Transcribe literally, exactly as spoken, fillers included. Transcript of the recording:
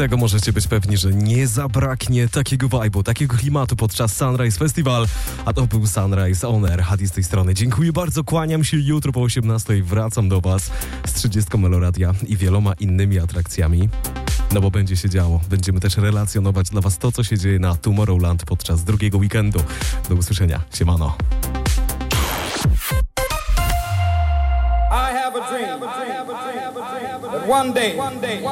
tego możecie być pewni, że nie zabraknie takiego vibe'u, takiego klimatu podczas Sunrise Festival, a to był Sunrise On Air. Hadi z tej strony. Dziękuję bardzo, kłaniam się. Jutro po osiemnastej wracam do Was z trzydziestką Meloradia i wieloma innymi atrakcjami. No bo będzie się działo. Będziemy też relacjonować dla Was to, co się dzieje na Tomorrowland podczas drugiego weekendu. Do usłyszenia. Siemano. I have a dream that one day